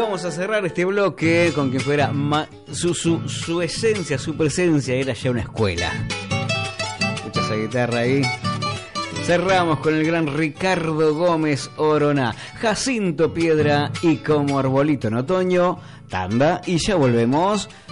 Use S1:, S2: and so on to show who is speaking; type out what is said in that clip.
S1: vamos a cerrar este bloque con quien fuera su esencia, su presencia era ya una escuela. Escucha esa guitarra ahí. Cerramos con el gran Ricardo Gómez Oroná, Jacinto Piedra y Como Arbolito en Otoño. Tanda y ya volvemos.